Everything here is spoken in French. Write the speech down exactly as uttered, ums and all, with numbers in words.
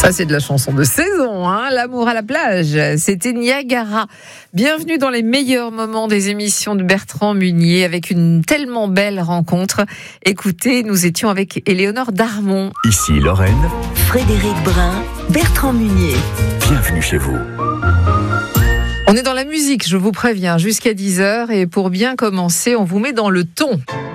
Ça, c'est de la chanson de saison, hein, l'amour à la plage. C'était Niagara. Bienvenue dans les meilleurs moments des émissions de Bertrand Munier avec une tellement belle rencontre. Écoutez, nous étions avec Éléonore Darmon. Ici Lorraine. Frédéric Brun, Bertrand Munier. Bienvenue chez vous. On est dans la musique, je vous préviens, jusqu'à dix heures. Et pour bien commencer, on vous met dans le ton.